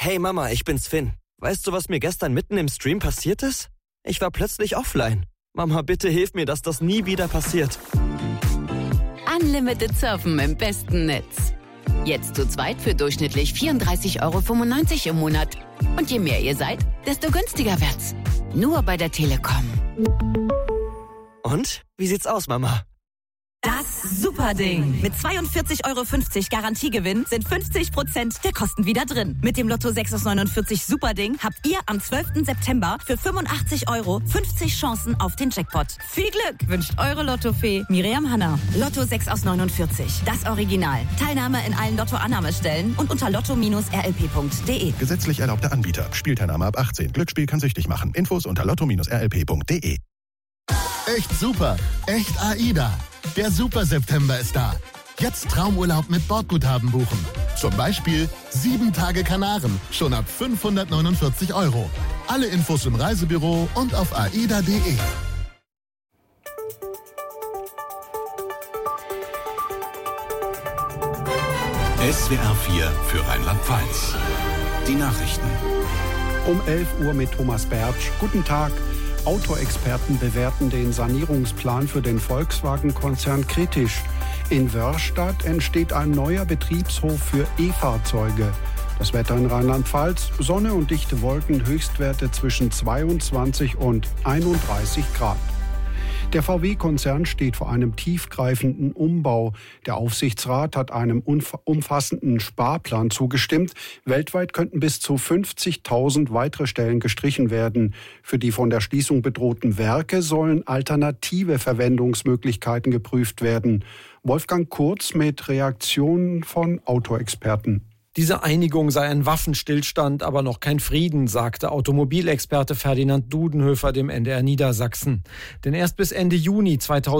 Hey Mama, ich bin's Finn. Weißt du, was mir gestern mitten im Stream passiert ist? Ich war plötzlich offline. Mama, bitte hilf mir, dass das nie wieder passiert. Unlimited Surfen im besten Netz. Jetzt zu zweit für durchschnittlich 34,95 € im Monat. Und je mehr ihr seid, desto günstiger wird's. Nur bei der Telekom. Und? Wie sieht's aus, Mama? Das Superding. Mit 42,50 € Garantiegewinn sind 50% der Kosten wieder drin. Mit dem Lotto 6 aus 49 Superding habt ihr am 12. September für 85 € 50 Chancen auf den Jackpot. Viel Glück wünscht eure Lottofee Miriam Hanna. Lotto 6 aus 49. Das Original. Teilnahme in allen Lotto-Annahmestellen und unter lotto-rlp.de. Gesetzlich erlaubter Anbieter. Spielteilnahme ab 18. Glücksspiel kann süchtig machen. Infos unter lotto-rlp.de. Echt super. Echt AIDA. Der Super September ist da. Jetzt Traumurlaub mit Bordguthaben buchen. Zum Beispiel 7 Tage Kanaren, schon ab 549 €. Alle Infos im Reisebüro und auf aida.de. SWR 4 für Rheinland-Pfalz. Die Nachrichten. Um 11 Uhr mit Thomas Bertsch. Guten Tag. Autoexperten bewerten den Sanierungsplan für den Volkswagen-Konzern kritisch. In Wörrstadt entsteht ein neuer Betriebshof für E-Fahrzeuge. Das Wetter in Rheinland-Pfalz, Sonne und dichte Wolken, Höchstwerte zwischen 22 und 31 Grad. Der VW-Konzern steht vor einem tiefgreifenden Umbau. Der Aufsichtsrat hat einem umfassenden Sparplan zugestimmt. Weltweit könnten bis zu 50.000 weitere Stellen gestrichen werden. Für die von der Schließung bedrohten Werke sollen alternative Verwendungsmöglichkeiten geprüft werden. Wolfgang Kurz mit Reaktionen von Autoexperten. Diese Einigung sei ein Waffenstillstand, aber noch kein Frieden, sagte Automobilexperte Ferdinand Dudenhöfer dem NDR Niedersachsen. Denn erst bis Ende Juni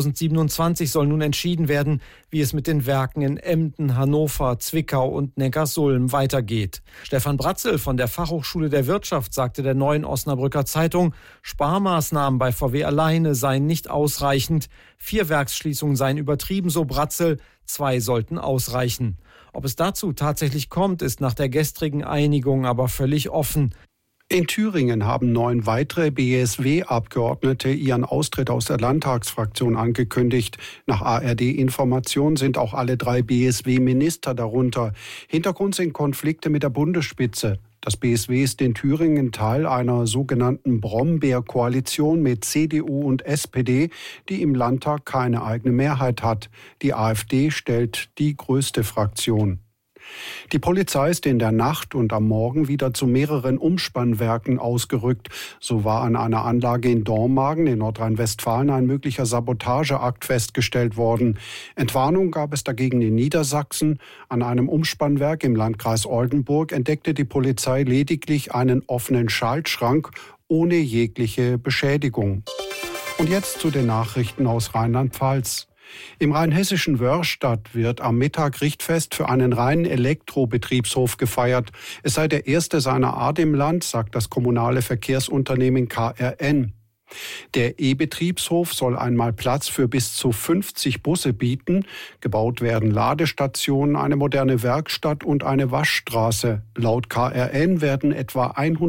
2027 soll nun entschieden werden, wie es mit den Werken in Emden, Hannover, Zwickau und Neckarsulm weitergeht. Stefan Bratzel von der Fachhochschule der Wirtschaft sagte der Neuen Osnabrücker Zeitung, Sparmaßnahmen bei VW alleine seien nicht ausreichend. 4 Werksschließungen seien übertrieben, so Bratzel, 2 sollten ausreichen. Ob es dazu tatsächlich kommt, ist nach der gestrigen Einigung aber völlig offen. In Thüringen haben 9 weitere BSW-Abgeordnete ihren Austritt aus der Landtagsfraktion angekündigt. Nach ARD-Informationen sind auch alle 3 BSW-Minister darunter. Hintergrund sind Konflikte mit der Bundesspitze. Das BSW ist in Thüringen Teil einer sogenannten Brombeer-Koalition mit CDU und SPD, die im Landtag keine eigene Mehrheit hat. Die AfD stellt die größte Fraktion. Die Polizei ist in der Nacht und am Morgen wieder zu mehreren Umspannwerken ausgerückt. So war an einer Anlage in Dormagen in Nordrhein-Westfalen ein möglicher Sabotageakt festgestellt worden. Entwarnung gab es dagegen in Niedersachsen. An einem Umspannwerk im Landkreis Oldenburg entdeckte die Polizei lediglich einen offenen Schaltschrank ohne jegliche Beschädigung. Und jetzt zu den Nachrichten aus Rheinland-Pfalz. Im rheinhessischen Wörrstadt wird am Mittag Richtfest für einen reinen Elektrobetriebshof gefeiert. Es sei der erste seiner Art im Land, sagt das kommunale Verkehrsunternehmen KRN. Der E-Betriebshof soll einmal Platz für bis zu 50 Busse bieten. Gebaut werden Ladestationen, eine moderne Werkstatt und eine Waschstraße. Laut KRN werden etwa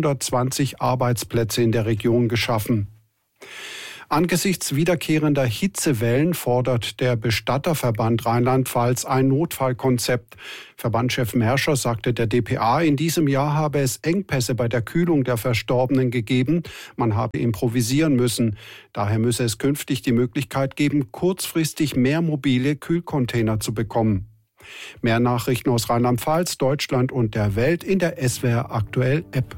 120 Arbeitsplätze in der Region geschaffen. Angesichts wiederkehrender Hitzewellen fordert der Bestatterverband Rheinland-Pfalz ein Notfallkonzept. Verbandschef Merscher sagte der dpa, in diesem Jahr habe es Engpässe bei der Kühlung der Verstorbenen gegeben. Man habe improvisieren müssen. Daher müsse es künftig die Möglichkeit geben, kurzfristig mehr mobile Kühlcontainer zu bekommen. Mehr Nachrichten aus Rheinland-Pfalz, Deutschland und der Welt in der SWR Aktuell App.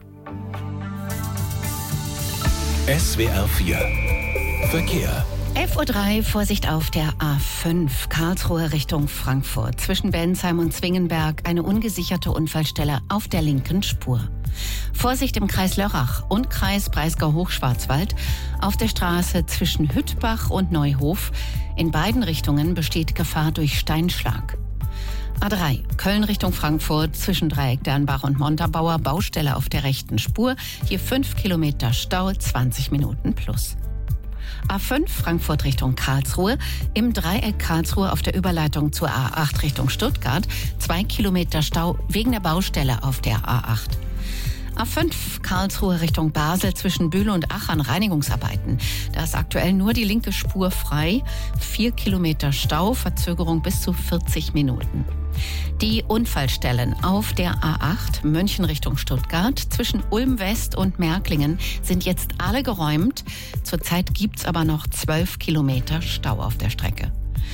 SWR 4 Verkehr. 11:03 Uhr, Vorsicht auf der A5, Karlsruhe Richtung Frankfurt. Zwischen Bensheim und Zwingenberg eine ungesicherte Unfallstelle auf der linken Spur. Vorsicht im Kreis Lörrach und Kreis Breisgau-Hochschwarzwald auf der Straße zwischen Hüttbach und Neuhof. In beiden Richtungen besteht Gefahr durch Steinschlag. A3, Köln Richtung Frankfurt, zwischen Dreieck Dernbach und Montabaur, Baustelle auf der rechten Spur. Hier 5 Kilometer Stau, 20 Minuten plus. A5 Frankfurt Richtung Karlsruhe, im Dreieck Karlsruhe auf der Überleitung zur A8 Richtung Stuttgart, 2 Kilometer Stau wegen der Baustelle auf der A8. A5 Karlsruhe Richtung Basel zwischen Bühl und Aachen Reinigungsarbeiten. Da ist aktuell nur die linke Spur frei. 4 Kilometer Stau, Verzögerung bis zu 40 Minuten. Die Unfallstellen auf der A8 München Richtung Stuttgart zwischen Ulm West und Märklingen sind jetzt alle geräumt. Zurzeit gibt's aber noch 12 Kilometer Stau auf der Strecke.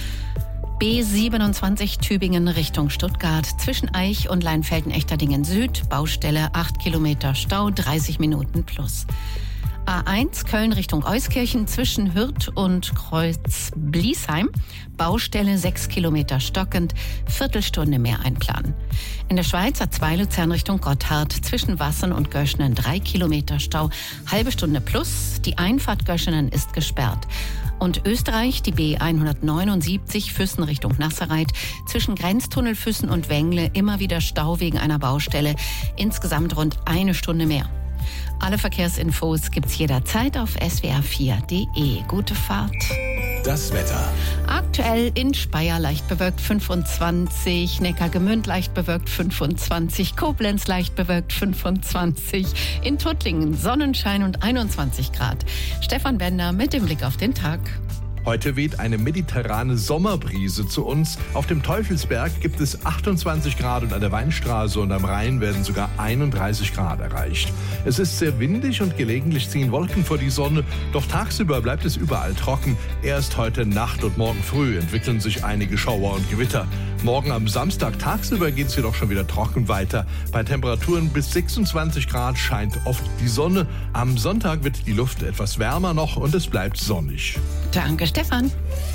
B27 Tübingen Richtung Stuttgart zwischen Eich und Leinfelden-Echterdingen Süd. Baustelle 8 Kilometer Stau, 30 Minuten plus. A1 Köln Richtung Euskirchen zwischen Hürth und Kreuz-Bliesheim. Baustelle 6 Kilometer stockend, Viertelstunde mehr einplanen. In der Schweiz A2 Luzern Richtung Gotthard zwischen Wassen und Göschenen 3 Kilometer Stau, halbe Stunde plus. Die Einfahrt Göschenen ist gesperrt. Und Österreich, die B179 Füssen Richtung Nasserreit, zwischen Grenztunnel Füssen und Wengle immer wieder Stau wegen einer Baustelle, insgesamt rund eine Stunde mehr. Alle Verkehrsinfos gibt's jederzeit auf swr4.de. Gute Fahrt. Das Wetter. Aktuell in Speyer leicht bewölkt 25, Neckargemünd leicht bewölkt 25, Koblenz leicht bewölkt 25, in Tuttlingen Sonnenschein und 21 Grad. Stefan Bender mit dem Blick auf den Tag. Heute weht eine mediterrane Sommerbrise zu uns. Auf dem Teufelsberg gibt es 28 Grad und an der Weinstraße und am Rhein werden sogar 31 Grad erreicht. Es ist sehr windig und gelegentlich ziehen Wolken vor die Sonne, doch tagsüber bleibt es überall trocken. Erst heute Nacht und morgen früh entwickeln sich einige Schauer und Gewitter. Morgen am Samstag tagsüber geht es jedoch schon wieder trocken weiter. Bei Temperaturen bis 26 Grad scheint oft die Sonne. Am Sonntag wird die Luft etwas wärmer noch und es bleibt sonnig. Danke, Stefan.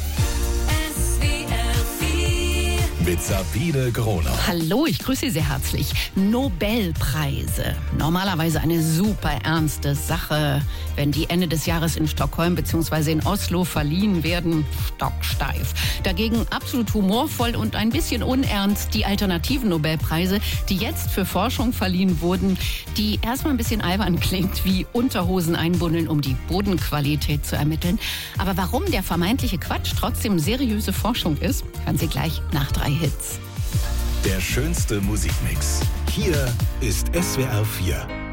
Mit Sabine Groner. Hallo, ich grüße Sie sehr herzlich. Nobelpreise. Normalerweise eine super ernste Sache, wenn die Ende des Jahres in Stockholm bzw. in Oslo verliehen werden. Stocksteif. Dagegen absolut humorvoll und ein bisschen unernst die alternativen Nobelpreise, die jetzt für Forschung verliehen wurden, die erstmal ein bisschen albern klingt, wie Unterhosen einbundeln, um die Bodenqualität zu ermitteln. Aber warum der vermeintliche Quatsch trotzdem seriöse Forschung ist, hören Sie gleich nach 3 Hits. Der schönste Musikmix. Hier ist SWR 4.